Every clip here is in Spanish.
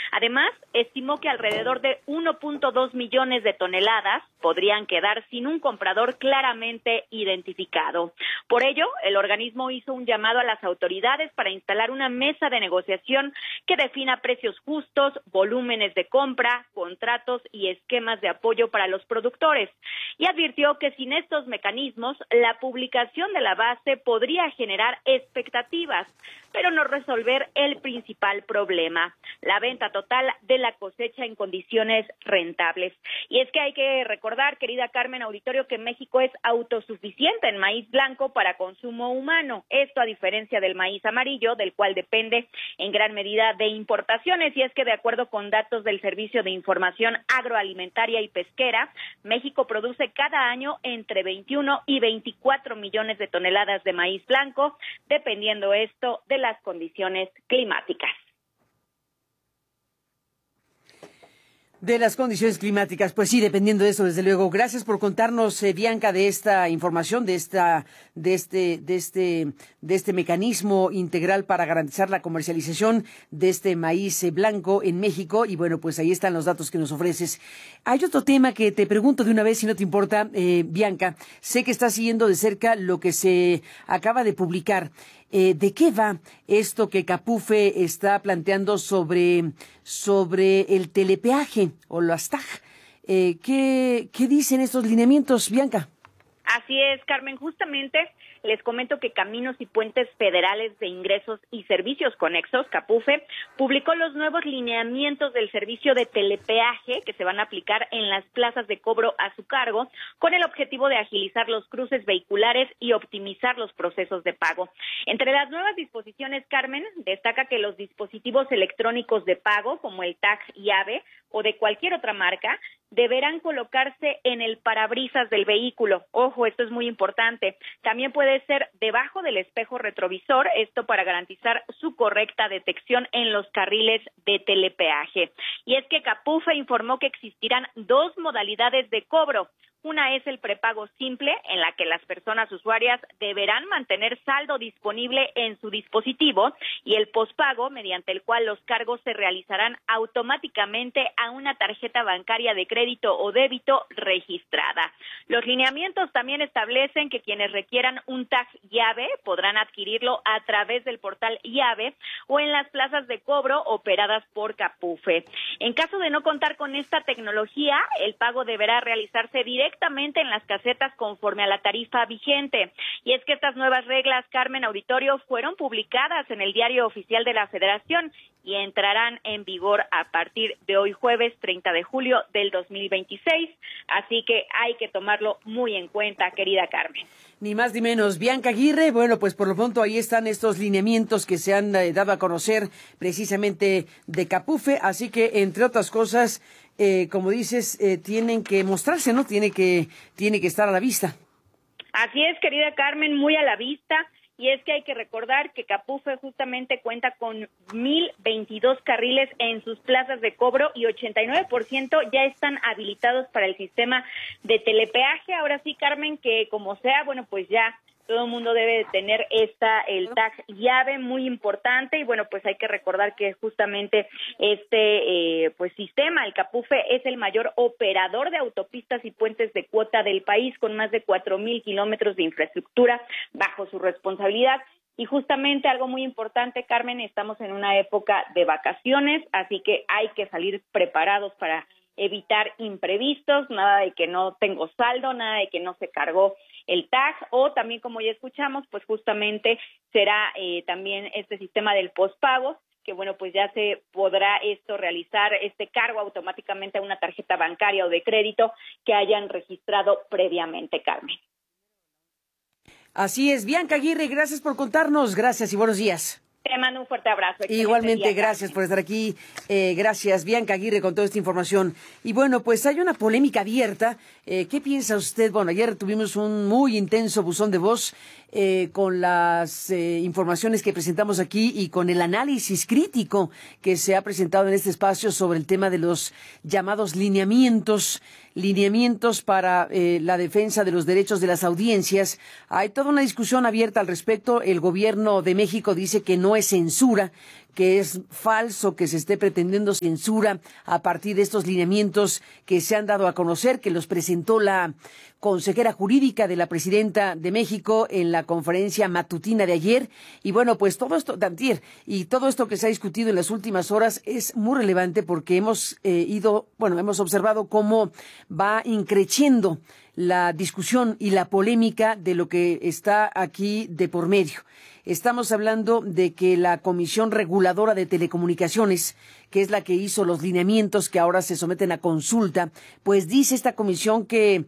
Además, estimó que alrededor de 1.2 millones de toneladas podrían quedar sin un comprador claramente identificado. Por ello, el organismo hizo un llamado a las autoridades para instalar una mesa de negociación que defina precios justos, volúmenes de compra, contratos y esquemas de apoyo para los productores, y advirtió que sin estos mecanismos, la publicación de la base podría generar expectativas, pero no resolver el principal problema, la venta total de la cosecha en condiciones rentables. Y es que hay que recordar, querida Carmen, auditorio, que México es autosuficiente en maíz blanco para consumo humano, esto a diferencia del maíz amarillo, del cual depende en gran medida de importaciones, y es que de acuerdo con datos del Servicio de Información Agroalimentaria y Pesquera, México produce cada año entre 21 y 24 millones de toneladas de maíz blanco, dependiendo esto de las condiciones climáticas. De las condiciones climáticas, pues sí, dependiendo de eso, desde luego. Gracias por contarnos, Bianca, de esta información, de este mecanismo integral para garantizar la comercialización de este maíz blanco en México. Y bueno, pues ahí están los datos que nos ofreces. Hay otro tema que te pregunto de una vez, si no te importa, Bianca. Sé que estás siguiendo de cerca lo que se acaba de publicar. ¿De qué va esto que Capufe está planteando sobre el telepeaje o las TAG? ¿Qué dicen estos lineamientos, Bianca? Así es, Carmen. Justamente les comento que Caminos y Puentes Federales de Ingresos y Servicios Conexos, Capufe, publicó los nuevos lineamientos del servicio de telepeaje que se van a aplicar en las plazas de cobro a su cargo, con el objetivo de agilizar los cruces vehiculares y optimizar los procesos de pago. Entre las nuevas disposiciones, Carmen, destaca que los dispositivos electrónicos de pago, como el tag llave o de cualquier otra marca, deberán colocarse en el parabrisas del vehículo. Ojo, esto es muy importante. También puede ser debajo del espejo retrovisor, esto para garantizar su correcta detección en los carriles de telepeaje. Y es que Capufe informó que existirán dos modalidades de cobro. Una es el prepago simple, en la que las personas usuarias deberán mantener saldo disponible en su dispositivo, y el pospago, mediante el cual los cargos se realizarán automáticamente a una tarjeta bancaria de crédito o débito registrada. Los lineamientos también establecen que quienes requieran un tag llave podrán adquirirlo a través del portal llave o en las plazas de cobro operadas por Capufe. En caso de no contar con esta tecnología, el pago deberá realizarse directamente en las casetas conforme a la tarifa vigente. Y es que estas nuevas reglas, Carmen, auditorio, fueron publicadas en el Diario Oficial de la Federación y entrarán en vigor a partir de hoy jueves 30 de julio del 2026. Así que hay que tomarlo muy en cuenta, querida Carmen. Ni más ni menos. Bianca Aguirre, bueno, pues por lo pronto ahí están estos lineamientos que se han dado a conocer precisamente de Capufe, así que entre otras cosas, como dices, tienen que mostrarse, ¿no? Tiene que estar a la vista. Así es, querida Carmen, muy a la vista. Y es que hay que recordar que Capufe justamente cuenta con 1,022 carriles en sus plazas de cobro y 89% ya están habilitados para el sistema de telepeaje. Ahora sí, Carmen, que como sea, bueno, pues ya todo el mundo debe de tener el tag llave, muy importante. Y bueno, pues hay que recordar que justamente este sistema, el Capufe, es el mayor operador de autopistas y puentes de cuota del país, con más de 4,000 kilómetros de infraestructura bajo su responsabilidad. Y justamente algo muy importante, Carmen, estamos en una época de vacaciones, así que hay que salir preparados para evitar imprevistos, nada de que no tengo saldo, nada de que no se cargó el tag, o también, como ya escuchamos, pues justamente será también este sistema del pospago, que bueno, pues ya se podrá realizar este cargo automáticamente a una tarjeta bancaria o de crédito que hayan registrado previamente, Carmen. Así es, Bianca Aguirre, gracias por contarnos, gracias y buenos días. Te mando un fuerte abrazo. Igualmente, día, gracias por estar aquí. Gracias, Bianca Aguirre, con toda esta información. Y bueno, pues hay una polémica abierta. ¿Qué piensa usted? Bueno, ayer tuvimos un muy intenso buzón de voz con las informaciones que presentamos aquí y con el análisis crítico que se ha presentado en este espacio sobre el tema de los llamados lineamientos para la defensa de los derechos de las audiencias. Hay toda una discusión abierta al respecto. El gobierno de México dice que no es censura, que es falso que se esté pretendiendo censura a partir de estos lineamientos que se han dado a conocer, que los presentó la consejera jurídica de la presidenta de México en la conferencia matutina de ayer. Y bueno, pues todo esto, Dantier, y todo esto que se ha discutido en las últimas horas es muy relevante porque hemos hemos observado cómo va increciendo la discusión y la polémica de lo que está aquí de por medio. Estamos hablando de que la Comisión Reguladora de Telecomunicaciones, que es la que hizo los lineamientos que ahora se someten a consulta, pues dice esta comisión que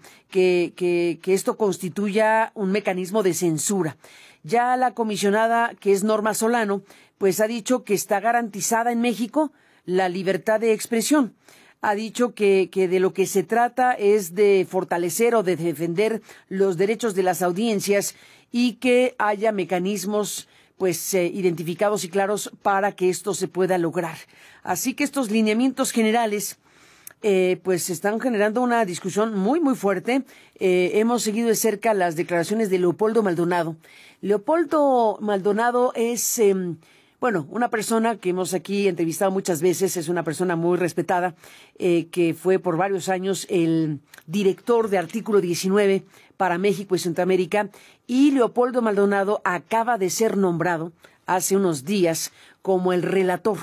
esto constituya un mecanismo de censura. Ya la comisionada, que es Norma Solano, pues ha dicho que está garantizada en México la libertad de expresión. Ha dicho que de lo que se trata es de fortalecer o de defender los derechos de las audiencias y que haya mecanismos identificados y claros para que esto se pueda lograr. Así que estos lineamientos generales están generando una discusión muy, muy fuerte. Hemos seguido de cerca las declaraciones de Leopoldo Maldonado. Leopoldo Maldonado es una persona que hemos aquí entrevistado muchas veces, es una persona muy respetada, que fue por varios años el director de Artículo 19 para México y Centroamérica, y Leopoldo Maldonado acaba de ser nombrado hace unos días como el relator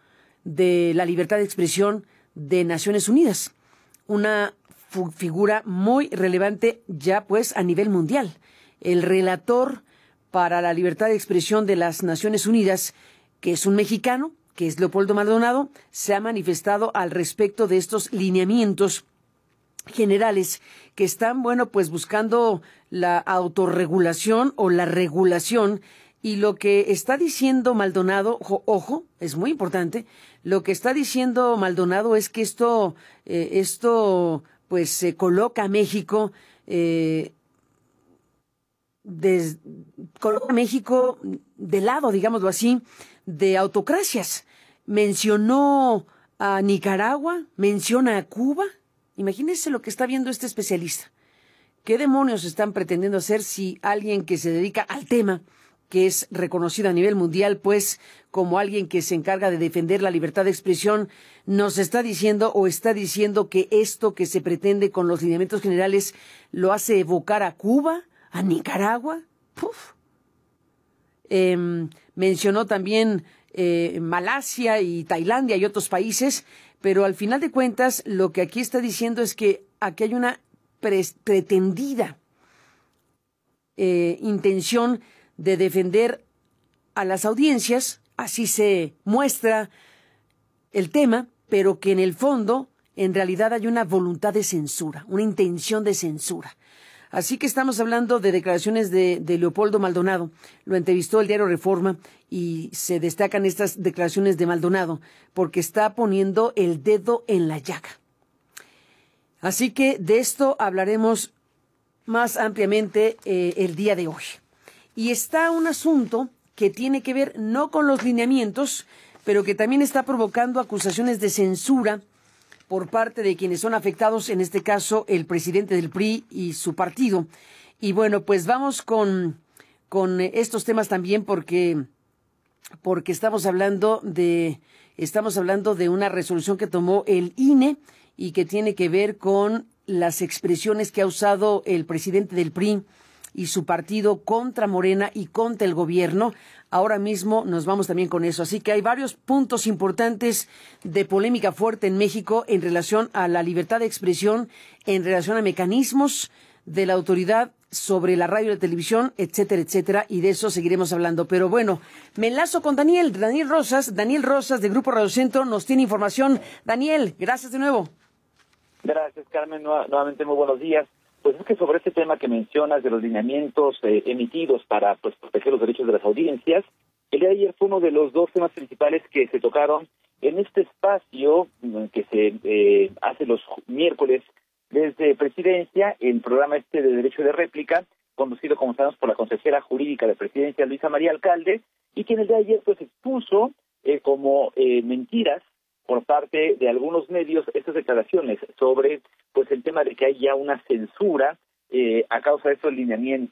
de la libertad de expresión de Naciones Unidas, una figura muy relevante ya pues a nivel mundial. El relator para la libertad de expresión de las Naciones Unidas, que es un mexicano, que es Leopoldo Maldonado, se ha manifestado al respecto de estos lineamientos generales que están, buscando la autorregulación o la regulación. Y lo que está diciendo Maldonado, ojo, es muy importante, lo que está diciendo Maldonado es que esto se coloca a México, coloca a México de lado, digámoslo así, de autocracias. Mencionó a Nicaragua, menciona a Cuba. Imagínense lo que está viendo este especialista. ¿Qué demonios están pretendiendo hacer si alguien que se dedica al tema, que es reconocido a nivel mundial, pues, como alguien que se encarga de defender la libertad de expresión, nos está diciendo que esto que se pretende con los lineamientos generales lo hace evocar a Cuba, a Nicaragua? Mencionó también Malasia y Tailandia y otros países, pero al final de cuentas lo que aquí está diciendo es que aquí hay una pretendida intención de defender a las audiencias, así se muestra el tema, pero que en el fondo, en realidad hay una voluntad de censura, una intención de censura. Así que estamos hablando de declaraciones de Leopoldo Maldonado. Lo entrevistó el diario Reforma y se destacan estas declaraciones de Maldonado porque está poniendo el dedo en la llaga. Así que de esto hablaremos más ampliamente el día de hoy. Y está un asunto que tiene que ver no con los lineamientos, pero que también está provocando acusaciones de censura por parte de quienes son afectados, en este caso el presidente del PRI y su partido. Y bueno, pues vamos con estos temas también porque estamos hablando de una resolución que tomó el INE y que tiene que ver con las expresiones que ha usado el presidente del PRI y su partido contra Morena y contra el gobierno. Ahora mismo nos vamos también con eso. Así que hay varios puntos importantes de polémica fuerte en México en relación a la libertad de expresión, en relación a mecanismos de la autoridad sobre la radio y la televisión, etcétera, etcétera, y de eso seguiremos hablando. Pero bueno, me enlazo con Daniel Rosas de Grupo Radio Centro nos tiene información. Daniel, gracias de nuevo. Gracias, Carmen. Nuevamente muy buenos días. Pues es que sobre este tema que mencionas de los lineamientos emitidos para proteger los derechos de las audiencias, el día de ayer fue uno de los dos temas principales que se tocaron en este espacio que se hace los miércoles desde Presidencia, el programa de Derecho de Réplica, conducido, como sabemos, por la consejera jurídica de Presidencia, Luisa María Alcalde, y quien el día de ayer expuso como mentiras por parte de algunos medios estas declaraciones sobre el tema de que hay ya una censura a causa de estos lineamientos.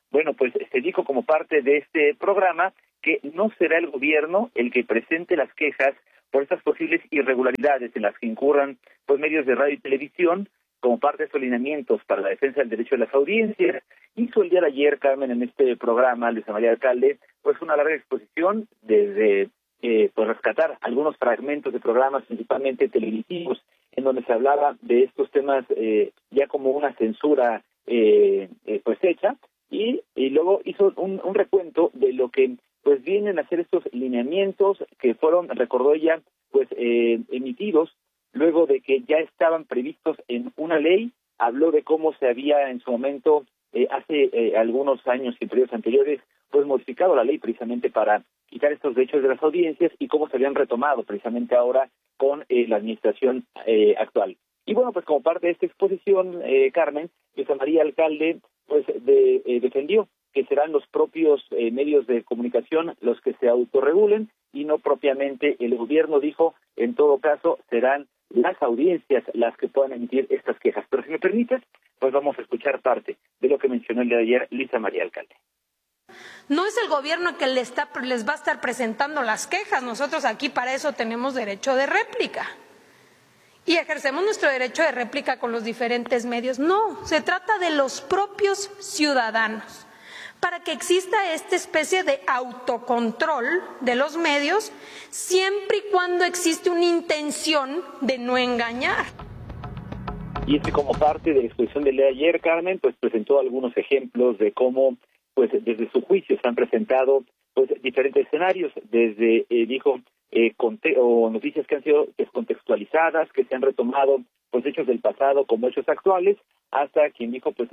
bueno, pues se dijo como parte de este programa que no será el gobierno el que presente las quejas por estas posibles irregularidades en las que incurran pues medios de radio y televisión como parte de estos lineamientos para la defensa del derecho de las audiencias. Hizo el día de ayer, Carmen, en este programa, Luisa María Alcalde, pues una larga exposición desde pues rescatar algunos fragmentos de programas principalmente televisivos en donde se hablaba de estos temas ya como una censura pues hecha, y luego hizo un recuento de lo que pues vienen a ser estos lineamientos que fueron, recordó ella, pues emitidos luego de que ya estaban previstos en una ley. Habló de cómo se había en su momento, hace algunos años y periodos anteriores, pues modificado la ley precisamente para quitar estos derechos de las audiencias y cómo se habían retomado precisamente ahora con la administración actual. Y bueno, pues como parte de esta exposición, Carmen, Luisa María Alcalde pues defendió que serán los propios medios de comunicación los que se autorregulen y no propiamente el gobierno. Dijo, en todo caso, serán las audiencias las que puedan emitir estas quejas. Pero si me permites, pues vamos a escuchar parte de lo que mencionó el día de ayer Luisa María Alcalde. No es el gobierno que les va a estar presentando las quejas. Nosotros aquí para eso tenemos derecho de réplica. Y ejercemos nuestro derecho de réplica con los diferentes medios. No, se trata de los propios ciudadanos, para que exista esta especie de autocontrol de los medios, siempre y cuando existe una intención de no engañar. Y como parte de la exposición del día de ayer, Carmen, pues presentó algunos ejemplos de cómo, pues desde su juicio se han presentado pues diferentes escenarios, desde, dijo, noticias que han sido descontextualizadas, que se han retomado pues hechos del pasado como hechos actuales, hasta quien dijo, pues,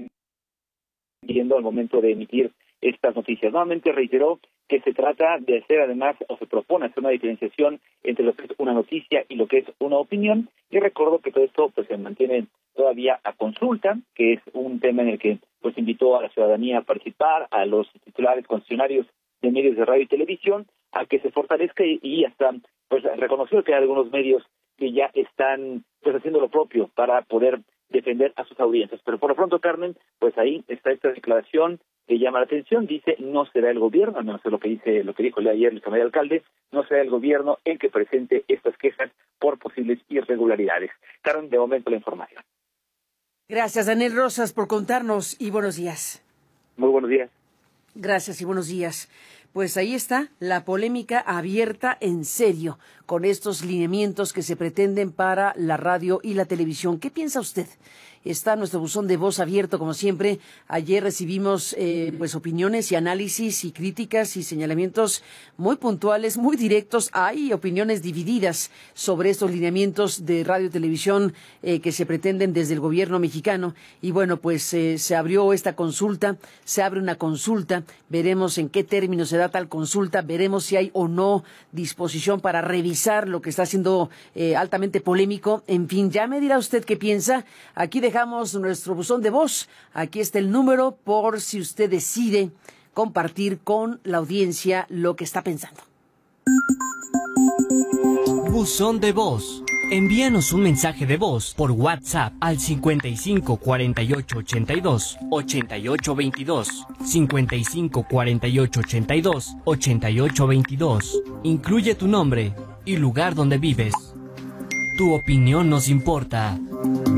al momento de emitir estas noticias. Nuevamente reiteró que se trata de hacer además, o se propone hacer una diferenciación entre lo que es una noticia y lo que es una opinión, y recordó que todo esto pues se mantiene todavía a consulta, que es un tema en el que pues invitó a la ciudadanía a participar, a los titulares concesionarios de medios de radio y televisión, a que se fortalezca y hasta pues reconoció que hay algunos medios que ya están pues haciendo lo propio para poder defender a sus audiencias. Pero por lo pronto, Carmen, pues ahí está esta declaración que llama la atención. Dice, no será el gobierno, no sé lo que dijo el día de ayer el María Alcalde, no será el gobierno el que presente estas quejas por posibles irregularidades. Carmen, de momento la información. Gracias, Daniel Rosas, por contarnos, y buenos días. Muy buenos días. Gracias y buenos días. Pues ahí está la polémica abierta en serio con estos lineamientos que se pretenden para la radio y la televisión. ¿Qué piensa usted? Está nuestro buzón de voz abierto, como siempre. Ayer recibimos pues opiniones y análisis y críticas y señalamientos muy puntuales, muy directos. Hay opiniones divididas sobre estos lineamientos de radio y televisión que se pretenden desde el gobierno mexicano. Y bueno, pues se abrió esta consulta, se abre una consulta. Veremos en qué términos se da tal consulta, veremos si hay o no disposición para revisar lo que está siendo altamente polémico. En fin, ya me dirá usted qué piensa. Aquí dejamos nuestro buzón de voz. Aquí está el número por si usted decide compartir con la audiencia lo que está pensando. Buzón de voz. Envíanos un mensaje de voz por WhatsApp al 55 48 82 88 22. 55 48 82 88 22. Incluye tu nombre y lugar donde vives. Tu opinión nos importa.